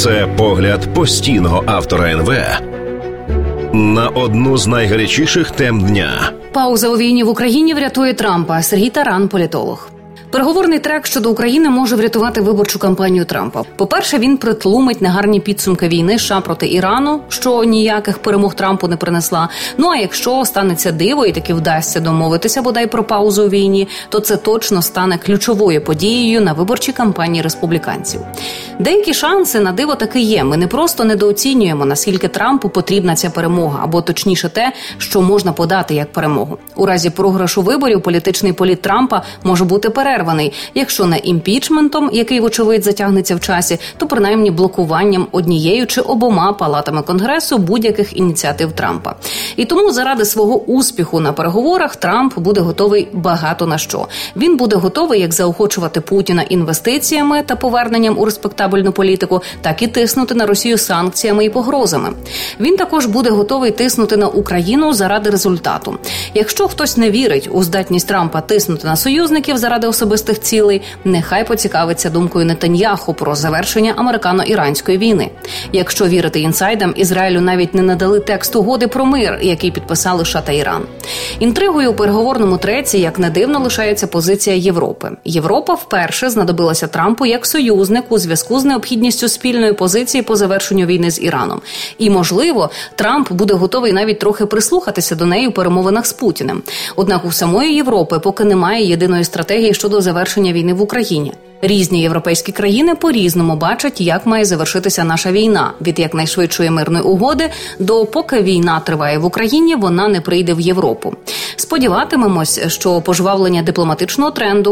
Це погляд постійного автора НВ на одну з найгарячіших тем дня. Пауза у війні в Україні врятує Трампа. Сергій Таран, політолог. Переговорний трек щодо України може врятувати виборчу кампанію Трампа. По-перше, він притлумить негарні підсумки війни США проти Ірану, що ніяких перемог Трампу не принесла. Ну а якщо станеться диво і таки вдасться домовитися бодай про паузу у війні, то це точно стане ключовою подією на виборчій кампанії республіканців. Деякі шанси на диво таки є. Ми не просто недооцінюємо, наскільки Трампу потрібна ця перемога, або точніше те, що можна подати як перемогу. У разі програшу виборів політичний політ Трампа може бути перерваний. Якщо не імпічментом, який, вочевидь, затягнеться в часі, то принаймні блокуванням однією чи обома палатами Конгресу будь-яких ініціатив Трампа. І тому заради свого успіху на переговорах Трамп буде готовий багато на що. Він буде готовий як заохочувати Путіна інвестиціями та поверненням у респектабельну політику, так і тиснути на Росію санкціями і погрозами. Він також буде готовий тиснути на Україну заради результату. Якщо хтось не вірить у здатність Трампа тиснути на союзників заради особистих цілей, нехай поцікавиться думкою Нетаньяху про завершення американо-іранської війни. Якщо вірити інсайдам, Ізраїлю навіть не надали текст угоди про мир, який підписали США та Іран. Інтригою у переговорному треці, як не дивно, лишається позиція Європи. Європа вперше знадобилася Трампу як союзник у зв'язку з необхідністю спільної позиції по завершенню війни з Іраном. І, можливо, Трамп буде готовий навіть трохи прислухатися до неї у перемовинах з Путіним. Однак у самої Європи поки немає єдиної стратегії щодо завершення війни в Україні. Різні європейські країни по-різному бачать, як має завершитися наша війна. Від якнайшвидшої мирної угоди до поки війна триває в Україні, вона не прийде в Європу. Сподіватимемось, що пожвавлення дипломатичного тренду